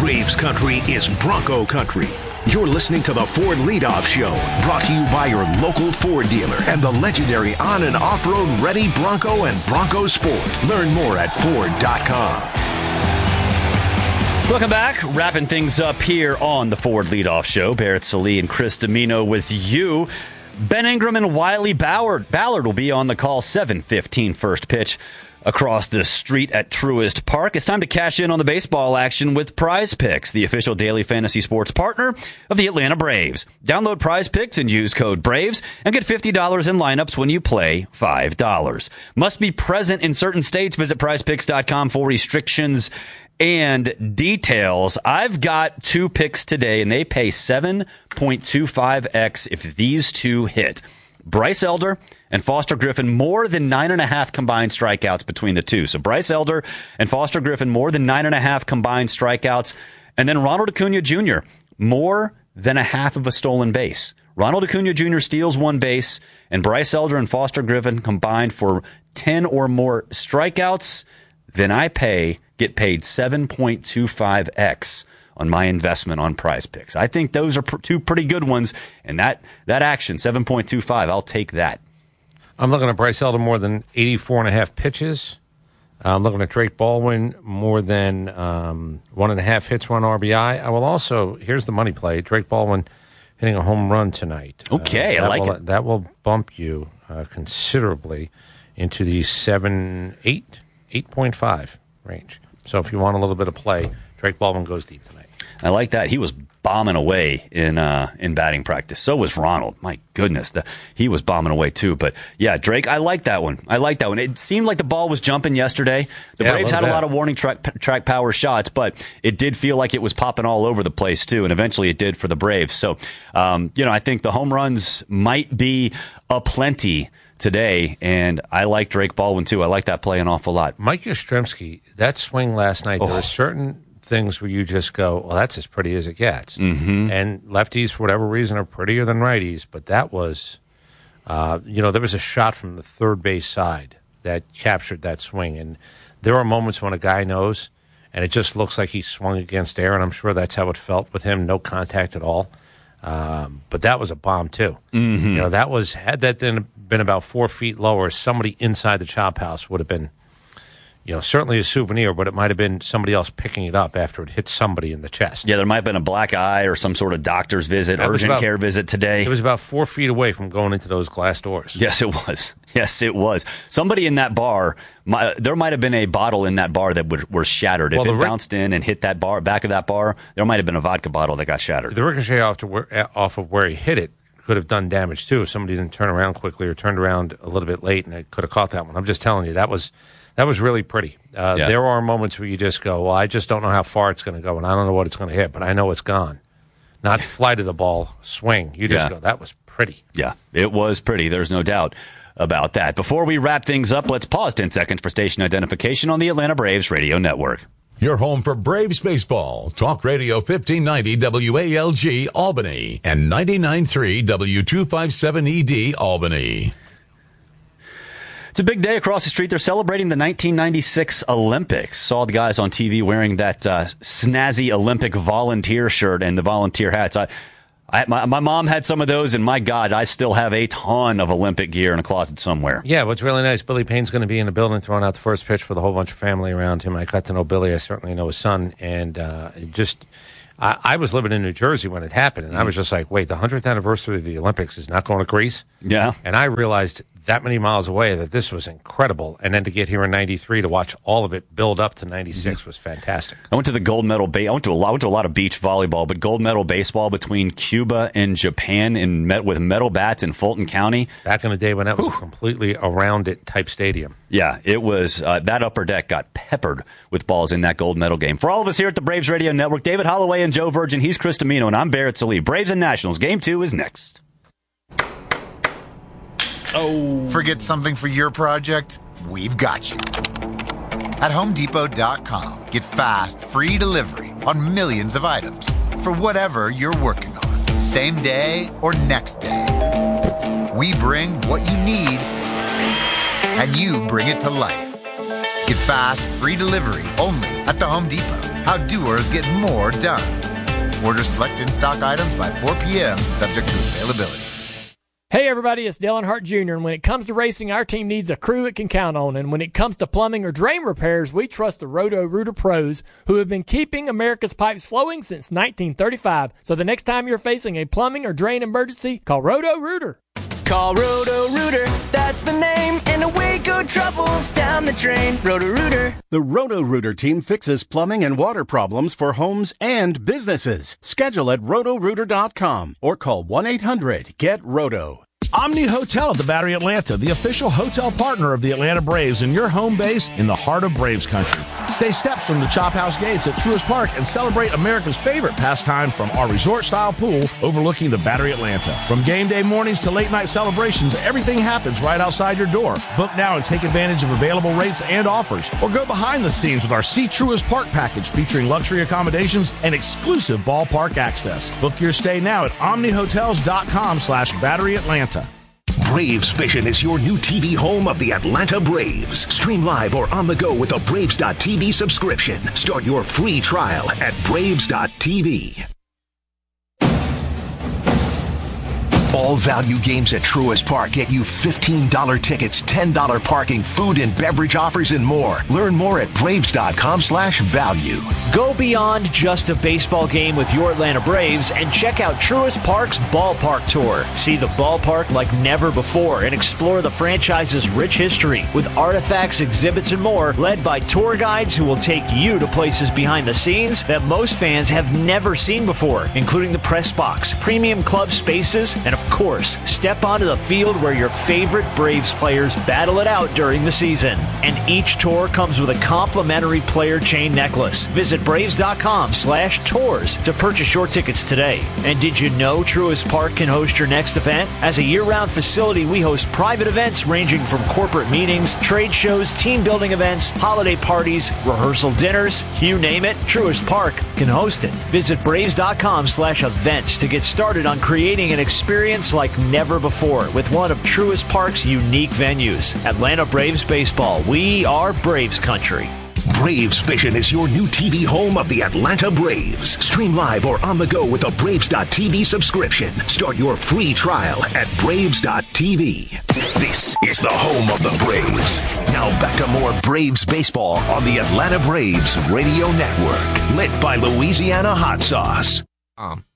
Braves country is Bronco country. You're listening to the Ford Leadoff Show, brought to you by your local Ford dealer and the legendary on- and off-road ready Bronco and Bronco Sport. Learn more at Ford.com. Welcome back. Wrapping things up here on the Ford Leadoff Show. Barrett Sallee and Chris Dimino with you. Ben Ingram and Wiley Ballard will be on the call 7:15 first pitch across the street at Truist Park. It's time to cash in on the baseball action with Prize Picks, the official daily fantasy sports partner of the Atlanta Braves. Download Prize Picks and use code BRAVES and get $50 in lineups when you play $5. Must be present in certain states. Visit prizepicks.com for restrictions and details. I've got two picks today, and they pay 7.25x if these two hit. Bryce Elder and Foster Griffin, more than 9.5 combined strikeouts between the two. So Bryce Elder and Foster Griffin, more than 9.5 combined strikeouts. And then Ronald Acuna Jr., more than a half of a stolen base. Ronald Acuna Jr. steals one base, and Bryce Elder and Foster Griffin combined for 10 or more strikeouts. Then I get paid 7.25x on my investment on Prize Picks. I think those are two pretty good ones, and that action, 7.25, I'll take that. I'm looking at Bryce Elder more than 84.5 pitches. I'm looking at Drake Baldwin more than 1.5 hits, 1 RBI. I will also, here's the money play, Drake Baldwin hitting a home run tonight. Okay, I like it. That will bump you considerably into the 8.5 range. So if you want a little bit of play, Drake Baldwin goes deep tonight. I like that. He was bombing away in batting practice. So was Ronald. My goodness, he was bombing away too. But yeah, Drake, I like that one. It seemed like the ball was jumping yesterday. The Braves had a lot of warning track power shots, but it did feel like it was popping all over the place too. And eventually it did for the Braves. So, I think the home runs might be aplenty today, and I like Drake Baldwin too. I like that play an awful lot. Mike Yastrzemski, that swing last night, there were certain things where you just go, well, that's as pretty as it gets. Mm-hmm. And lefties, for whatever reason, are prettier than righties, but that was, there was a shot from the third base side that captured that swing, and there are moments when a guy knows, and it just looks like he swung against air, and I'm sure that's how it felt with him, no contact at all. But that was a bomb, too. Mm-hmm. Had that then been about 4 feet lower, somebody inside the chop house would have been, certainly a souvenir, but it might have been somebody else picking it up after it hit somebody in the chest. Yeah, there might have been a black eye or some sort of doctor's visit, urgent care visit today. It was about 4 feet away from going into those glass doors. Yes, it was. Somebody in that bar, there might have been a bottle in that bar that was shattered. If it bounced in and hit that back of that bar, there might have been a vodka bottle that got shattered. The ricochet off of where he hit it could have done damage, too, if somebody didn't turn around quickly or turned around a little bit late, and it could have caught that one. I'm just telling you, that was really pretty. There are moments where you just go, well, I just don't know how far it's going to go, and I don't know what it's going to hit, but I know it's gone. Not flight of the ball, swing. You just go, that was pretty. Yeah, it was pretty. There's no doubt about that. Before we wrap things up, let's pause 10 seconds for station identification on the Atlanta Braves Radio Network. Your home for Braves baseball. Talk Radio 1590 WALG Albany and 99.3 W257ED Albany. It's a big day across the street. They're celebrating the 1996 Olympics. Saw the guys on TV wearing that snazzy Olympic volunteer shirt and the volunteer hats. My mom had some of those, and my God, I still have a ton of Olympic gear in a closet somewhere. Yeah, what's really nice, Billy Payne's going to be in the building throwing out the first pitch with a whole bunch of family around him. I got to know Billy. I certainly know his son. And I was living in New Jersey when it happened, and I was just like, wait, the 100th anniversary of the Olympics is not going to Greece? Yeah. And I realized that many miles away that this was incredible. And then to get here in 93 to watch all of it build up to 96 was fantastic. I went to the gold medal. I went to a lot of beach volleyball, but gold medal baseball between Cuba and Japan with metal bats in Fulton County. Back in the day when that was a completely around it type stadium. Yeah, it was. That upper deck got peppered with balls in that gold medal game. For all of us here at the Braves Radio Network, David Holloway and Joe Virgin, he's Chris Dimino, and I'm Barrett Sallee. Braves and Nationals, Game 2 is next. Forget something for your project? We've got you. At HomeDepot.com, get fast, free delivery on millions of items for whatever you're working on, same day or next day. We bring what you need, and you bring it to life. Get fast, free delivery only at the Home Depot. How doers get more done. Order select in-stock items by 4 p.m., subject to availability. Hey everybody, it's Dale Earnhardt Jr., and when it comes to racing, our team needs a crew it can count on, and when it comes to plumbing or drain repairs, we trust the Roto-Rooter pros, who have been keeping America's pipes flowing since 1935. So the next time you're facing a plumbing or drain emergency, call Roto-Rooter. Call Roto-Rooter, that's the name, and away go troubles down the drain. Roto-Rooter. The Roto-Rooter team fixes plumbing and water problems for homes and businesses. Schedule at rotorooter.com or call 1-800-GET-ROTO. Omni Hotel at the Battery Atlanta, the official hotel partner of the Atlanta Braves and your home base in the heart of Braves country. Stay steps from the Chop House gates at Truist Park and celebrate America's favorite pastime from our resort-style pool overlooking the Battery Atlanta. From game day mornings to late-night celebrations, everything happens right outside your door. Book now and take advantage of available rates and offers. Or go behind the scenes with our See Truist Park package featuring luxury accommodations and exclusive ballpark access. Book your stay now at omnihotels.com/Battery Atlanta. Braves Vision is your new TV home of the Atlanta Braves. Stream live or on the go with a Braves.TV subscription. Start your free trial at Braves.tv. All value games at Truist Park get you $15 tickets, $10 parking, food and beverage offers, and more. Learn more at Braves.com/value. Go beyond just a baseball game with your Atlanta Braves and check out Truist Park's Ballpark Tour. See the ballpark like never before and explore the franchise's rich history with artifacts, exhibits, and more, led by tour guides who will take you to places behind the scenes that most fans have never seen before, including the press box, premium club spaces, and of course, step onto the field where your favorite Braves players battle it out during the season. And each tour comes with a complimentary player chain necklace. Visit Braves.com/tours to purchase your tickets today. And did you know Truist Park can host your next event? As a year-round facility, we host private events ranging from corporate meetings, trade shows, team building events, holiday parties, rehearsal dinners, you name it, Truist Park can host it. Visit Braves.com/events to get started on creating an experience like never before with one of Truist Park's unique venues. Atlanta Braves Baseball. We are Braves country. Braves Vision is your new TV home of the Atlanta Braves. Stream live or on the go with a Braves.tv subscription. Start your free trial at Braves.tv. This is the home of the Braves. Now back to more Braves baseball on the Atlanta Braves Radio Network. Lit by Louisiana Hot Sauce.